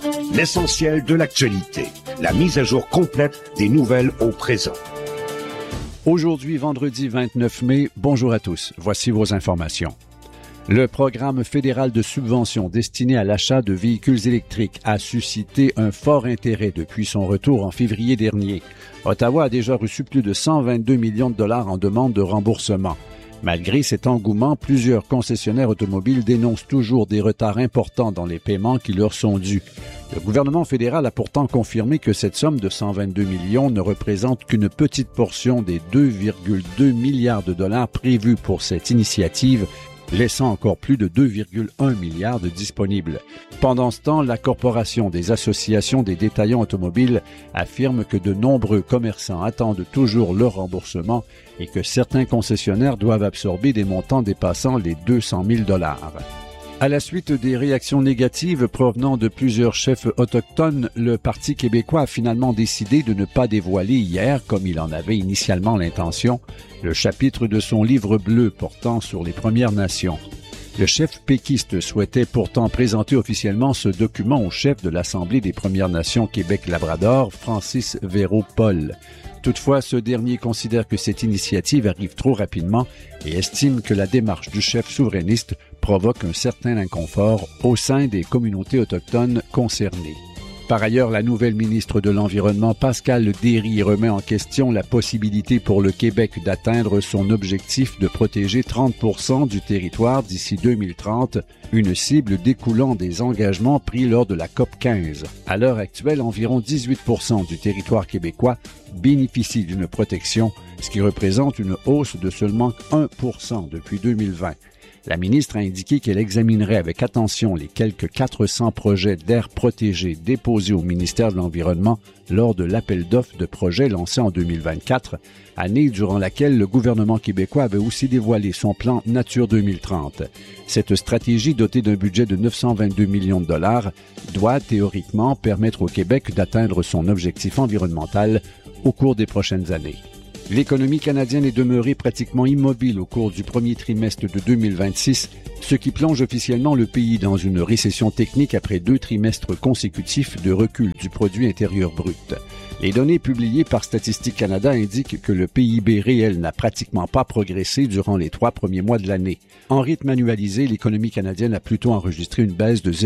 L'essentiel de l'actualité. La mise à jour complète des nouvelles au présent. Aujourd'hui, vendredi 29 mai, bonjour à tous. Voici vos informations. Le programme fédéral de subvention destiné à l'achat de véhicules électriques a suscité un fort intérêt depuis son retour en février dernier. Ottawa a déjà reçu plus de 122 millions de dollars en demande de remboursement. Malgré cet engouement, plusieurs concessionnaires automobiles dénoncent toujours des retards importants dans les paiements qui leur sont dus. Le gouvernement fédéral a pourtant confirmé que cette somme de 122 millions ne représente qu'une petite portion des 2,2 milliards de dollars prévus pour cette initiative, laissant encore plus de 2,1 milliards de disponibles. Pendant ce temps, la Corporation des associations des détaillants automobiles affirme que de nombreux commerçants attendent toujours leur remboursement et que certains concessionnaires doivent absorber des montants dépassant les 200 000 $. À la suite des réactions négatives provenant de plusieurs chefs autochtones, le Parti québécois a finalement décidé de ne pas dévoiler hier, comme il en avait initialement l'intention, le chapitre de son livre bleu portant sur les Premières Nations. Le chef péquiste souhaitait pourtant présenter officiellement ce document au chef de l'Assemblée des Premières Nations Québec-Labrador, Francis Véro-Paul. Toutefois, ce dernier considère que cette initiative arrive trop rapidement et estime que la démarche du chef souverainiste provoque un certain inconfort au sein des communautés autochtones concernées. Par ailleurs, la nouvelle ministre de l'Environnement, Pascale Derry, remet en question la possibilité pour le Québec d'atteindre son objectif de protéger 30% du territoire d'ici 2030, une cible découlant des engagements pris lors de la COP 15. À l'heure actuelle, environ 18% du territoire québécois bénéficie d'une protection, ce qui représente une hausse de seulement 1% depuis 2020. La ministre a indiqué qu'elle examinerait avec attention les quelques 400 projets d'aires protégées déposés au ministère de l'Environnement lors de l'appel d'offres de projets lancé en 2024, année durant laquelle le gouvernement québécois avait aussi dévoilé son plan Nature 2030. Cette stratégie, dotée d'un budget de 922 millions de dollars, doit théoriquement permettre au Québec d'atteindre son objectif environnemental au cours des prochaines années. L'économie canadienne est demeurée pratiquement immobile au cours du premier trimestre de 2026, ce qui plonge officiellement le pays dans une récession technique après 2 trimestres consécutifs de recul du produit intérieur brut. Les données publiées par Statistique Canada indiquent que le PIB réel n'a pratiquement pas progressé durant les 3 premiers mois de l'année. En rythme annualisé, l'économie canadienne a plutôt enregistré une baisse de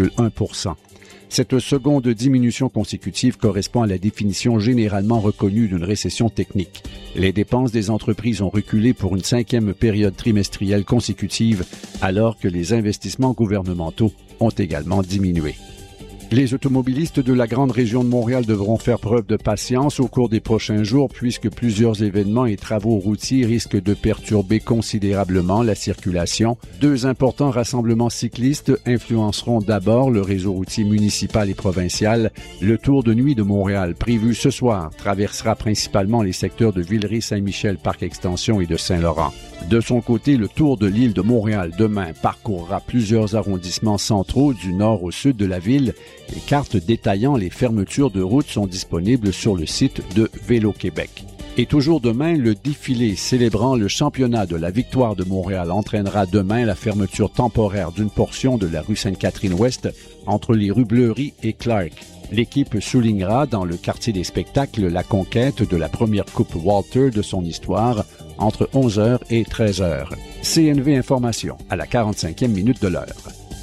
0,1%. Cette seconde diminution consécutive correspond à la définition généralement reconnue d'une récession technique. Les dépenses des entreprises ont reculé pour une 5e période trimestrielle consécutive, alors que les investissements gouvernementaux ont également diminué. Les automobilistes de la grande région de Montréal devront faire preuve de patience au cours des prochains jours puisque plusieurs événements et travaux routiers risquent de perturber considérablement la circulation. 2 importants rassemblements cyclistes influenceront d'abord le réseau routier municipal et provincial. Le Tour de nuit de Montréal, prévu ce soir, traversera principalement les secteurs de Villeray, Saint-Michel, Parc Extension et de Saint-Laurent. De son côté, le Tour de l'île de Montréal demain parcourra plusieurs arrondissements centraux du nord au sud de la ville. Les cartes détaillant les fermetures de routes sont disponibles sur le site de Vélo Québec. Et toujours demain, le défilé célébrant le championnat de la victoire de Montréal entraînera demain la fermeture temporaire d'une portion de la rue Sainte-Catherine-Ouest entre les rues Bleury et Clark. L'équipe soulignera dans le quartier des spectacles la conquête de la première Coupe Walter de son histoire entre 11h et 13h. CNV Information à la 45e minute de l'heure.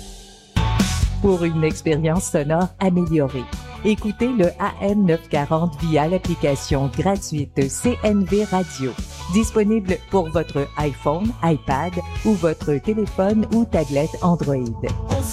Pour une expérience sonore améliorée, écoutez le AM 940 via l'application gratuite CNV Radio. Disponible pour votre iPhone, iPad ou votre téléphone ou tablette Android.